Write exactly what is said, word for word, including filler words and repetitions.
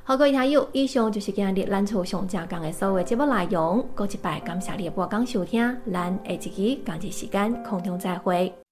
好，各位听友，以上就是今日咱厝上正讲的所有节目内容。过一摆，感谢你的播讲收听，咱下一期同一时间空中再会。